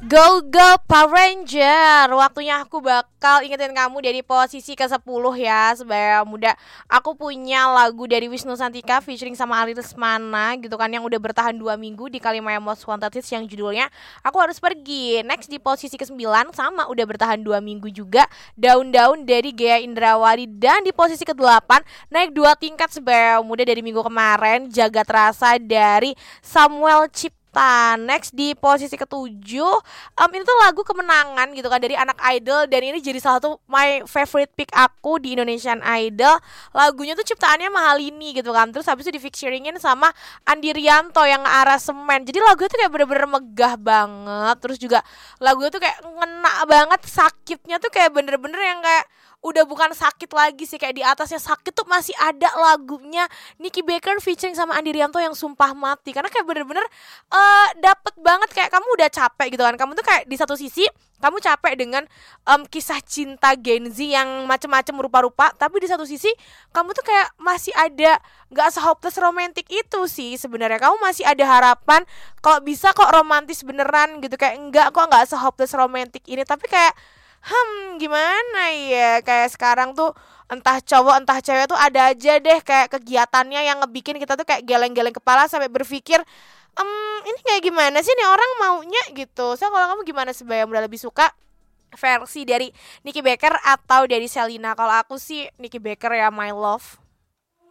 Go go Power Ranger. Waktunya aku bakal ingetin kamu dari posisi ke-10 ya, sebagai muda. Aku punya lagu dari Wisnu Santika featuring sama Ali Lesmana gitu kan, yang udah bertahan 2 minggu di Kalimaya Most Wanted Hits yang judulnya Aku Harus Pergi. Next di posisi ke-9 sama udah bertahan 2 minggu juga, Daun-Daun dari Gea Indrawari. Dan di posisi ke-8 naik 2 tingkat sebagai muda dari minggu kemarin, Jaga Terasa dari Samuel Cipta. Next di posisi ke-7 ini tuh lagu kemenangan gitu kan dari Anak Idol, dan ini jadi salah satu my favorite pick aku di Indonesian Idol. Lagunya tuh ciptaannya Mahalini gitu kan, terus habis itu di featuringin sama Andi Rianto yang aransemen. Jadi lagu itu kayak bener-bener megah banget. Terus juga lagu itu kayak ngena banget, sakitnya tuh kayak bener-bener yang kayak udah bukan sakit lagi sih, kayak di atasnya sakit tuh masih ada lagunya Nicky Baker featuring sama Andi Rianto yang Sumpah Mati. Karena kayak bener-bener dapet banget, kayak kamu udah capek gitu kan, kamu tuh kayak di satu sisi kamu capek dengan kisah cinta Gen Z yang macem-macem rupa-rupa, tapi di satu sisi kamu tuh kayak masih ada gak se-hopeless romantic itu sih sebenarnya. Kamu masih ada harapan kalau bisa kok romantis beneran gitu, kayak enggak kok gak se-hopeless romantic ini. Tapi kayak gimana ya, kayak sekarang tuh entah cowok entah cewek tuh ada aja deh kayak kegiatannya yang ngebikin kita tuh kayak geleng-geleng kepala sampai berpikir ini kayak gimana sih nih orang maunya gitu. So kalau kamu gimana sebenarnya, udah lebih suka versi dari Nicky Baker atau dari Selena? Kalau aku sih Nicky Baker ya, my love.